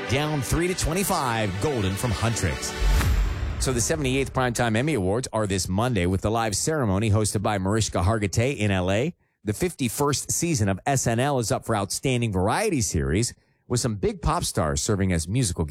down 3-25, Golden from Huntrix. So the 78th Primetime Emmy Awards are this Monday with the live ceremony hosted by Mariska Hargitay in L.A. The 51st season of SNL is up for Outstanding Variety Series with some big pop stars serving as musical